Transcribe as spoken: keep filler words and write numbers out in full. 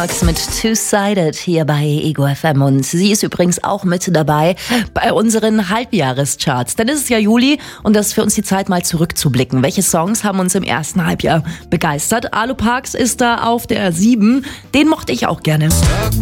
Mit Two-Sided hier bei Ego F M und sie ist übrigens auch mit dabei bei unseren Halbjahrescharts. Denn es ist ja Juli und das ist für uns die Zeit, mal zurückzublicken. Welche Songs haben uns im ersten Halbjahr begeistert? Alu Parks ist da auf der sieben. Den mochte ich auch gerne.